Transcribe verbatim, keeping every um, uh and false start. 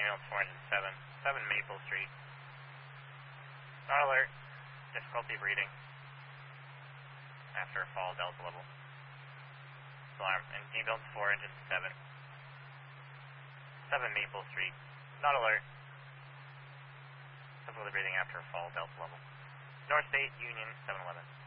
ambulance four engine seven, seven Maple Street. Not alert, difficulty breathing after fall delta level. Alarm, and ambulance four engine seven, seven Maple Street. Not alert, difficulty breathing after fall delta level. North State Union seven eleven.